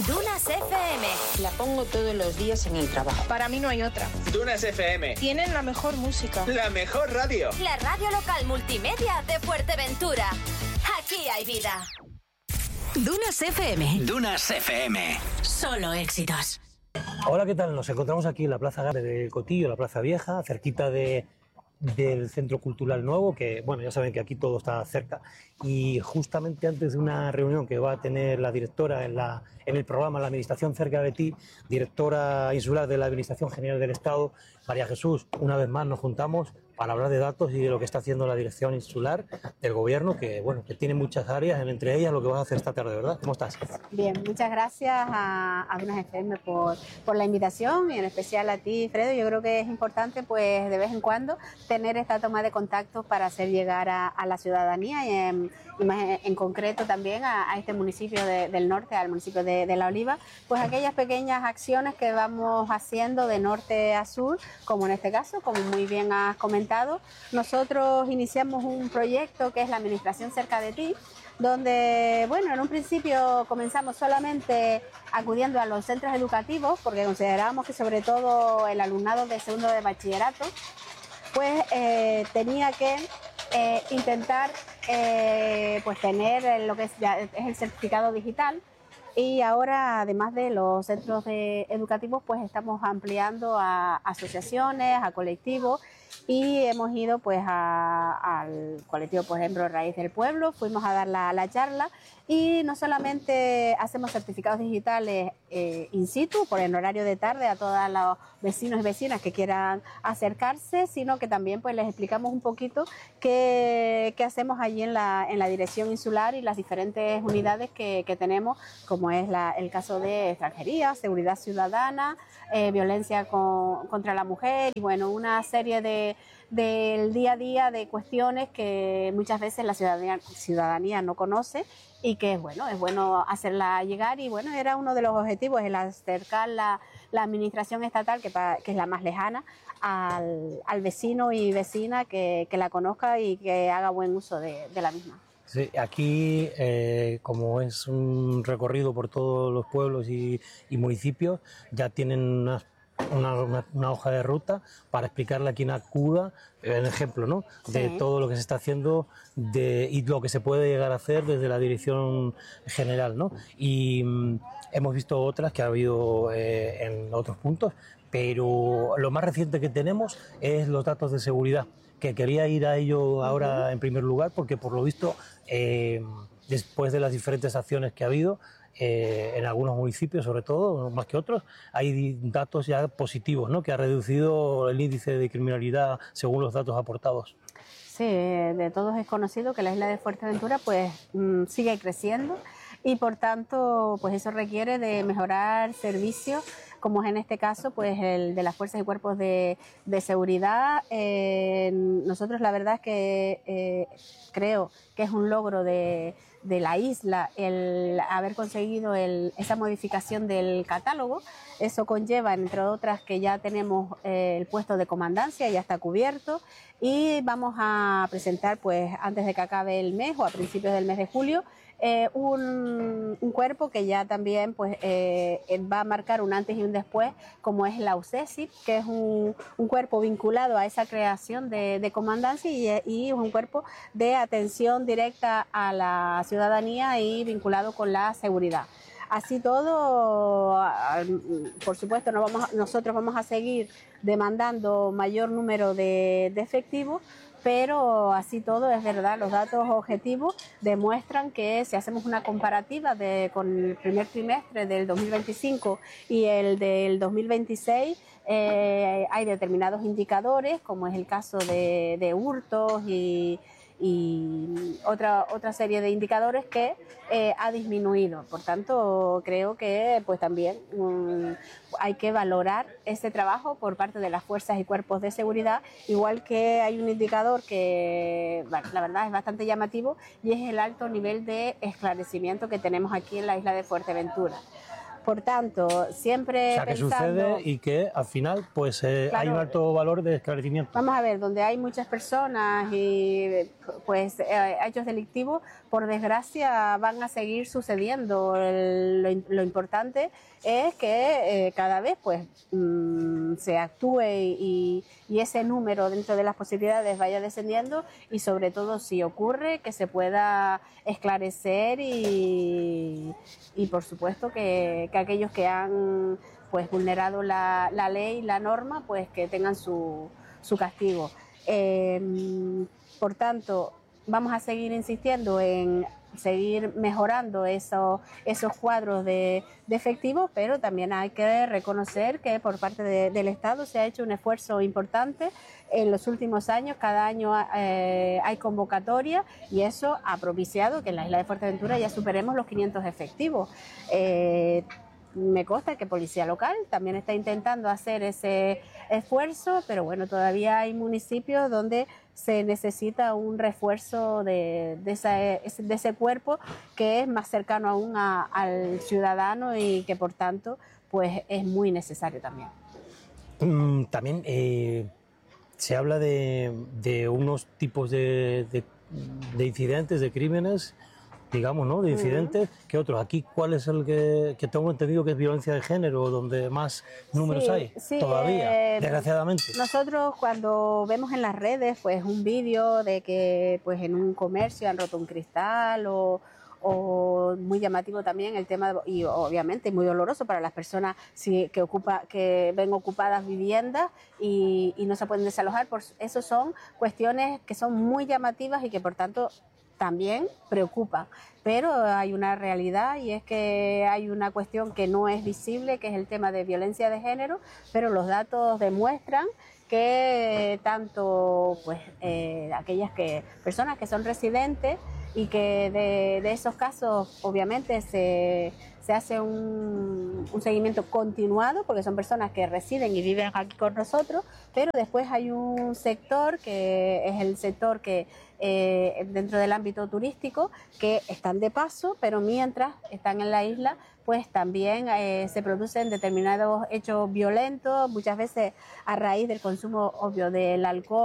Dunas FM. La pongo todos los días en el trabajo. Para mí no hay otra. Dunas FM. Tienen la mejor música. La mejor radio. La radio local multimedia de Fuerteventura. Aquí hay vida. Dunas FM. Dunas FM. Solo éxitos. Hola, ¿qué tal? Nos encontramos aquí en la Plaza Grande de Cotillo, la Plaza Vieja, cerquita del Centro Cultural Nuevo, que bueno, ya saben que aquí todo está cerca, y justamente antes de una reunión que va a tener la directora en el programa La Administración cerca de ti, directora insular de la Administración General del Estado, María Jesús, una vez más nos juntamos para hablar de datos y de lo que está haciendo la Dirección Insular del Gobierno, que bueno, que tiene muchas áreas, entre ellas lo que vas a hacer esta tarde, ¿verdad? ¿Cómo estás? Bien, muchas gracias a Dunas FM por la invitación, y en especial a ti, Fredo. Yo creo que es importante, pues, de vez en cuando tener esta toma de contacto para hacer llegar a la ciudadanía y más en concreto también a este municipio del norte, al municipio de La Oliva, pues aquellas pequeñas acciones que vamos haciendo de norte a sur, como en este caso, como muy bien has comentado. Nosotros iniciamos un proyecto que es la Administración cerca de ti, donde, bueno, en un principio comenzamos solamente acudiendo a los centros educativos, porque considerábamos que sobre todo el alumnado de segundo de bachillerato, pues tenía que intentar pues tener lo que es el certificado digital. Y ahora, además de los centros educativos, pues estamos ampliando a asociaciones, a colectivos, y hemos ido pues al colectivo, por ejemplo, Raíz del Pueblo, fuimos a dar la charla, y no solamente hacemos certificados digitales in situ, por el horario de tarde, a todos los vecinos y vecinas que quieran acercarse, sino que también pues les explicamos un poquito qué hacemos allí en la Dirección Insular y las diferentes unidades que tenemos, como es el caso de extranjería, seguridad ciudadana, violencia contra la mujer, y bueno, una serie del día a día de cuestiones que muchas veces la ciudadanía no conoce, y que es bueno hacerla llegar. Y bueno, era uno de los objetivos, el acercar la administración estatal, que es la más lejana, al vecino y vecina, que la conozca y que haga buen uso de la misma. Sí, aquí, como es un recorrido por todos los pueblos y municipios, ya tienen una hoja de ruta para explicarle a quien acuda el ejemplo, ¿no? De todo lo que se está haciendo y lo que se puede llegar a hacer desde la Dirección General, ¿no? Y hemos visto otras que ha habido en otros puntos, pero lo más reciente que tenemos es los datos de seguridad, que quería ir a ello ahora en primer lugar, porque por lo visto, después de las diferentes acciones que ha habido, en algunos municipios, sobre todo, más que otros, hay datos ya positivos, ¿no? Que ha reducido el índice de criminalidad según los datos aportados. Sí, de todos es conocido que la isla de Fuerteventura pues sigue creciendo, y por tanto pues eso requiere de mejorar servicios, como es en este caso pues el de las fuerzas y cuerpos de seguridad. Nosotros la verdad es que creo que es un logro de la isla el haber conseguido esa modificación del catálogo. Eso conlleva, entre otras, que ya tenemos el puesto de comandancia, ya está cubierto, y vamos a presentar pues antes de que acabe el mes o a principios del mes de julio un cuerpo que ya también pues va a marcar un antes y un después, como es la UCESIP, que es un cuerpo vinculado a esa creación de comandancia, y un cuerpo de atención directa a la ciudadanía y vinculado con la seguridad. Así todo, por supuesto, nosotros vamos a seguir demandando mayor número de efectivos, pero así todo, es verdad, los datos objetivos demuestran que si hacemos una comparativa con el primer trimestre del 2025 y el del 2026, hay determinados indicadores, como es el caso de hurtos y otra serie de indicadores que ha disminuido. Por tanto, creo que pues también hay que valorar ese trabajo por parte de las fuerzas y cuerpos de seguridad, igual que hay un indicador que la verdad es bastante llamativo, y es el alto nivel de esclarecimiento que tenemos aquí en la isla de Fuerteventura. Por tanto, siempre O sea, que pensando... sucede y que al final pues hay Claro. un alto valor de esclarecimiento. Vamos a ver, donde hay muchas personas y pues hechos delictivos, por desgracia van a seguir sucediendo. Lo importante es que cada vez pues se actúe y ese número dentro de las posibilidades vaya descendiendo, y sobre todo si ocurre que se pueda esclarecer y por supuesto que aquellos que han pues vulnerado la ley, la norma, pues que tengan su castigo. Por tanto, vamos a seguir insistiendo en seguir mejorando esos cuadros de efectivos, pero también hay que reconocer que por parte del Estado se ha hecho un esfuerzo importante en los últimos años. Cada año hay convocatoria, y eso ha propiciado que en la isla de Fuerteventura ya superemos los 500 efectivos. Me consta que Policía Local también está intentando hacer ese esfuerzo, pero bueno, todavía hay municipios donde se necesita un refuerzo de ese cuerpo que es más cercano aún al ciudadano, y que por tanto pues es muy necesario también. También se habla de unos tipos de incidentes, de crímenes, digamos, ¿no? De incidentes, que otros. Aquí, ¿cuál es el que tengo entendido que es violencia de género, donde más números hay? Sí, todavía, desgraciadamente. Nosotros cuando vemos en las redes pues un vídeo de que pues en un comercio han roto un cristal, o muy llamativo también el tema, y obviamente muy doloroso para las personas que ven ocupadas viviendas y no se pueden desalojar. Eso son cuestiones que son muy llamativas y que por tanto también preocupan, pero hay una realidad, y es que hay una cuestión que no es visible, que es el tema de violencia de género, pero los datos demuestran que tanto pues aquellas personas que son residentes, y que de esos casos obviamente se hace un seguimiento continuado, porque son personas que residen y viven aquí con nosotros, pero después hay un sector que es el sector que dentro del ámbito turístico, que están de paso, pero mientras están en la isla pues también se producen determinados hechos violentos, muchas veces a raíz del consumo obvio del alcohol